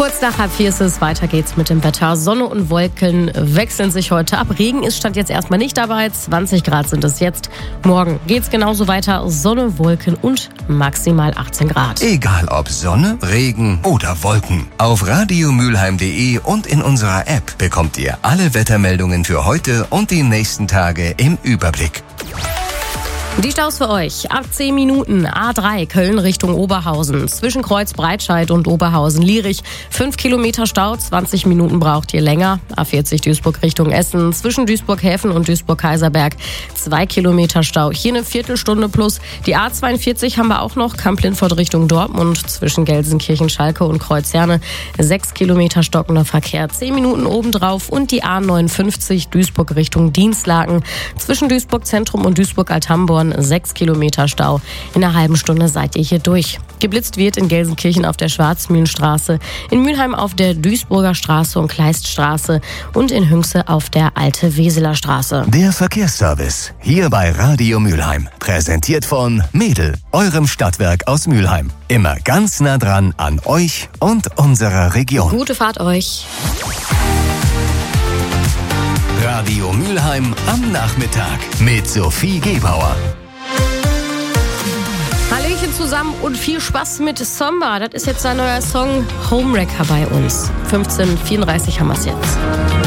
Kurz nach 3:30 ist es, weiter geht's mit dem Wetter. Sonne und Wolken wechseln sich heute ab. Regen ist Stand jetzt erstmal nicht dabei, 20 Grad sind es jetzt. Morgen geht's genauso weiter, Sonne, Wolken und maximal 18 Grad. Egal ob Sonne, Regen oder Wolken. Auf radiomülheim.de und in unserer App bekommt ihr alle Wettermeldungen für heute und die nächsten Tage im Überblick. Die Staus für euch. Ab 10 Minuten A3 Köln Richtung Oberhausen. Zwischen Kreuz Breitscheid und Oberhausen-Lierich. 5 Kilometer Stau, 20 Minuten braucht ihr länger. A40 Duisburg Richtung Essen. Zwischen Duisburg-Häfen und Duisburg-Kaiserberg 2 Kilometer Stau. Hier eine Viertelstunde plus. Die A42 haben wir auch noch. Kamp-Lindfort Richtung Dortmund. Zwischen Gelsenkirchen, Schalke und Kreuzherne 6 Kilometer stockender Verkehr. 10 Minuten obendrauf. Und die A59 Duisburg Richtung Dienstlaken. Zwischen Duisburg Zentrum und Duisburg-Altamborn 6 Kilometer Stau. In einer halben Stunde seid ihr hier durch. Geblitzt wird in Gelsenkirchen auf der Schwarzmühlenstraße, in Mülheim auf der Duisburger Straße und Kleiststraße und in Hünxe auf der Alte Weseler Straße. Der Verkehrsservice hier bei Radio Mülheim. Präsentiert von Mädel, eurem Stadtwerk aus Mülheim. Immer ganz nah dran an euch und unserer Region. Gute Fahrt euch. Radio Mülheim am Nachmittag mit Sophie Gebauer. Hallöchen zusammen und viel Spaß mit Samba. Das ist jetzt ein neuer Song, Homewrecker bei uns. 15:34 haben wir es jetzt.